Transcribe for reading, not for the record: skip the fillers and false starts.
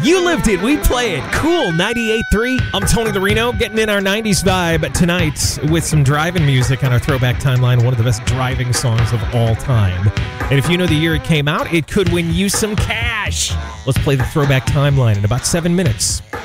You lived it. We play it. Cool 98.3. I'm Tony Lorino, getting in our 90s vibe tonight with some driving music on our Throwback Timeline, one of the best driving songs of all time. And if you know the year it came out, it could win you some cash. Let's play the Throwback Timeline in about 7 minutes.